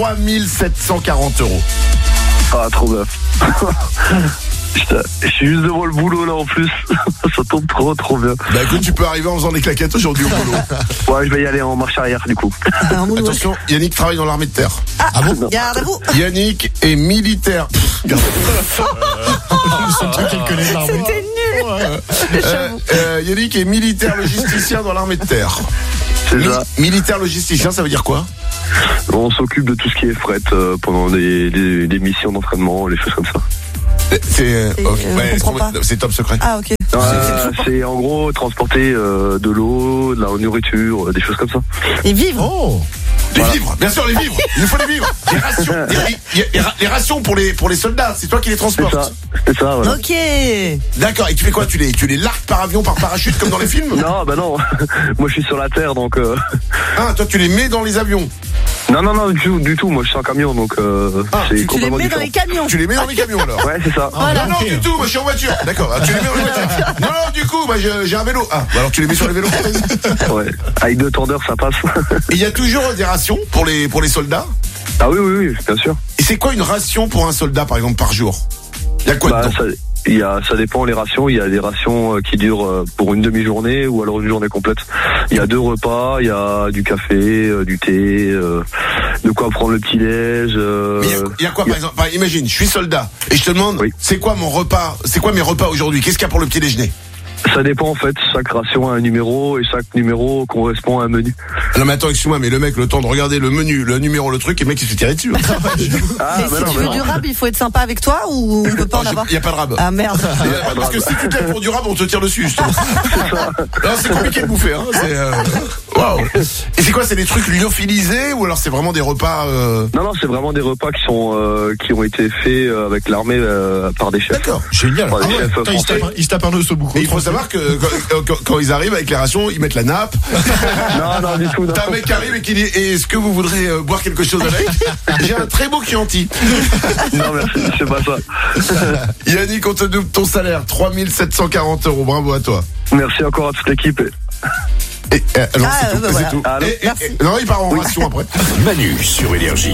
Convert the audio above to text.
3740 €. Ah, trop bien. Putain, je suis juste devant le boulot là en plus. Ça tombe trop bien. Bah écoute, tu peux arriver en faisant des claquettes aujourd'hui au boulot. Ouais, je vais y aller en marche arrière du coup. Attention, Yannick travaille dans l'armée de terre. Ah bon? Garde à vous. Yannick est militaire. Le seul truc qu'elle connaît de l'armée. C'était nul. Yannick est militaire logisticien dans l'armée de terre. C'est ça. Militaire logisticien, ça veut dire quoi? On s'occupe de tout ce qui est fret pendant des missions d'entraînement, les choses comme ça. C'est top secret. Ah ok. C'est en gros transporter de l'eau, de la nourriture, des choses comme ça. Et vivre. Oh. Les vivres, bien sûr, les vivres. Il nous faut les vivres. Les rations, les rations pour les soldats. C'est toi qui les transportes. C'est ça, voilà. Ok. D'accord. Et tu fais quoi? Tu les largues par avion, par parachute, comme dans les films? Non, bah non. Moi, je suis sur la terre, donc. Ah, toi, tu les mets dans les avions? Non, du tout. Moi, je suis en camion, donc. C'est Tu les complètement mets dans différent. les camions. Tu les mets dans les camions alors? Ouais, c'est ça. Voilà. Non, du tout. Moi, je suis en voiture. D'accord. Tu les mets dans les voitures. Non, du coup, moi, j'ai un vélo. Ah, bah alors tu les mets sur les vélos. Ouais. Avec 2 tendeurs, ça passe. Et il y a toujours des rations pour les soldats? Ah oui, bien sûr. Et c'est quoi une ration pour un soldat, par exemple, par jour? Il y a quoi dedans? Ça dépend les rations. Il y a des rations qui durent pour une demi-journée ou alors une journée complète. Il y a 2 repas, il y a du café, du thé, de quoi prendre le petit-déj. Mais il y a quoi, par exemple? Imagine, je suis soldat et je te demande, c'est quoi mon repas? C'est quoi mes repas aujourd'hui? Qu'est-ce qu'il y a pour le petit déjeuner? Ça dépend en fait, chaque ration a un numéro et chaque numéro correspond à un menu. Non mais attends, excuse-moi, mais le mec, le temps de regarder le menu, le numéro, le truc, et le mec il se fait tirer dessus. Mais si tu veux du rab, il faut être sympa avec toi ou on peut pas en avoir? Il y a pas de rab. Ah merde. Parce que si tu te lèves pour du rab, on te tire dessus justement. Non, c'est compliqué de bouffer, hein. Waouh. Et c'est quoi? C'est des trucs lyophilisés ou alors c'est vraiment des repas Non, c'est vraiment des repas qui ont été faits avec l'armée par des chefs. D'accord. Génial. Par des chefs Attends, français. il se tape un os au bouc. Et il faut savoir que quand ils arrivent avec les rations, ils mettent la nappe. Non, du tout. Non. T'as un mec qui arrive et qui dit, est-ce que vous voudrez boire quelque chose avec? J'ai un très beau Chianti. Non, merci, c'est pas ça. Yannick, on te double ton salaire, 3740 €. Bravo à toi. Merci encore à toute l'équipe. Non, c'est tout. voilà. C'est tout. Allô. Non, il part en ration après. Manu sur Énergie.